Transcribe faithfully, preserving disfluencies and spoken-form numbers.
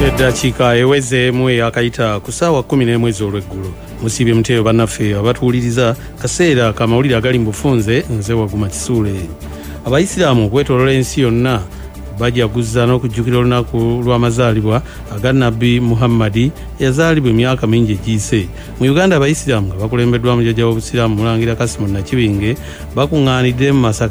eddakiika ewezeemu eyakayita ku ssaawa kumi n'emu ez'olweggulo musiibye muteyo bannaffe abatuwuliriza kaseera kamawulire agali mu bufunze nze Waguma Kisuule. Abayisiraamu okwetooloola ensi yonna bajaguza n'okujjukira olunaku lw'amazaalibwa aga Nabbi Muhammadi eyazaalibwa emyaka mingi egiyise. Mu Uganda abayisiraamu nga bakulembeddwa mu jjajja w'obusiraamu Mulangira Kasimu Nakibinge bakuŋŋaanidde mu Masaka